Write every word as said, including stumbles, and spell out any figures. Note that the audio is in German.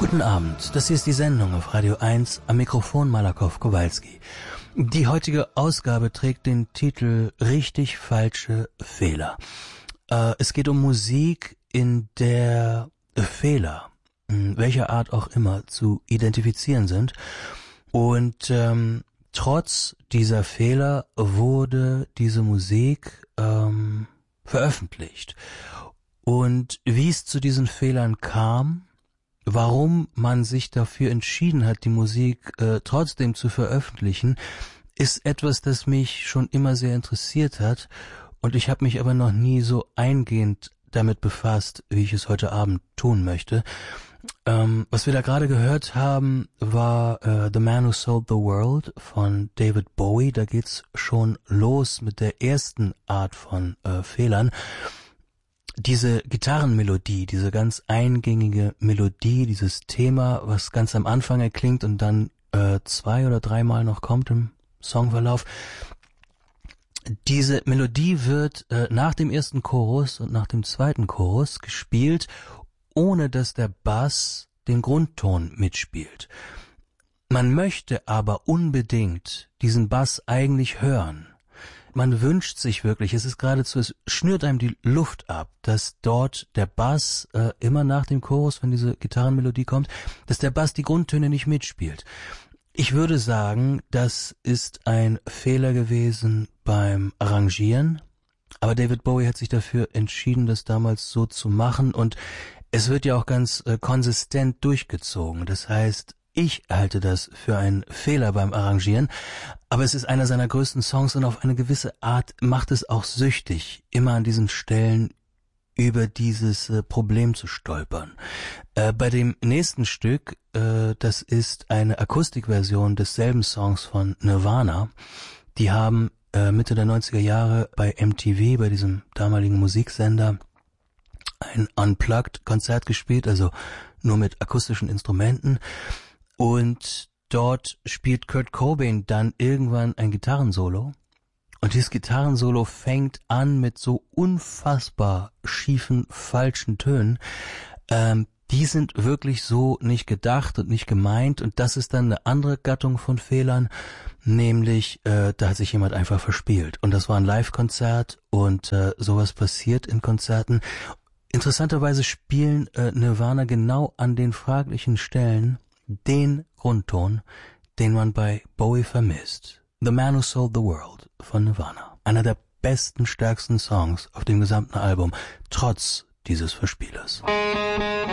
Guten Abend, das hier ist die Sendung auf Radio eins, am Mikrofon Malakow Kowalski. Die heutige Ausgabe trägt den Titel Richtig falsche Fehler. Äh, es geht um Musik, in der Fehler, welcher Art auch immer, zu identifizieren sind. Und ähm, trotz dieser Fehler wurde diese Musik ähm, veröffentlicht. Und wie es zu diesen Fehlern kam, warum man sich dafür entschieden hat, die Musik äh, trotzdem zu veröffentlichen, ist etwas, das mich schon immer sehr interessiert hat, und ich habe mich aber noch nie so eingehend damit befasst, wie ich es heute Abend tun möchte. Ähm, was wir da gerade gehört haben, war äh, The Man Who Sold the World von David Bowie. Da geht's schon los mit der ersten Art von äh, Fehlern. Diese Gitarrenmelodie, diese ganz eingängige Melodie, dieses Thema, was ganz am Anfang erklingt und dann äh, zwei oder dreimal noch kommt im Songverlauf. Diese Melodie wird äh, nach dem ersten Chorus und nach dem zweiten Chorus gespielt, ohne dass der Bass den Grundton mitspielt. Man möchte aber unbedingt diesen Bass eigentlich hören. Man wünscht sich wirklich, es ist geradezu, es schnürt einem die Luft ab, dass dort der Bass äh, immer nach dem Chorus, wenn diese Gitarrenmelodie kommt, dass der Bass die Grundtöne nicht mitspielt. Ich würde sagen, das ist ein Fehler gewesen beim Arrangieren, aber David Bowie hat sich dafür entschieden, das damals so zu machen, und es wird ja auch ganz äh, konsistent durchgezogen. Das heißt, ich halte das für einen Fehler beim Arrangieren, aber es ist einer seiner größten Songs, und auf eine gewisse Art macht es auch süchtig, immer an diesen Stellen über dieses äh, Problem zu stolpern. Äh, bei dem nächsten Stück, äh, das ist eine Akustikversion desselben Songs von Nirvana. Die haben äh, Mitte der neunziger Jahre bei M T V, bei diesem damaligen Musiksender, ein Unplugged-Konzert gespielt, also nur mit akustischen Instrumenten. Und dort spielt Kurt Cobain dann irgendwann ein Gitarrensolo. Und dieses Gitarrensolo fängt an mit so unfassbar schiefen, falschen Tönen. Ähm, die sind wirklich so nicht gedacht und nicht gemeint. Und das ist dann eine andere Gattung von Fehlern, nämlich äh, da hat sich jemand einfach verspielt. Und das war ein Live-Konzert, und äh, sowas passiert in Konzerten. Interessanterweise spielen äh, Nirvana genau an den fraglichen Stellen den Grundton, den man bei Bowie vermisst. The Man Who Sold the World von Nirvana. Einer der besten, stärksten Songs auf dem gesamten Album, trotz dieses Verspielers.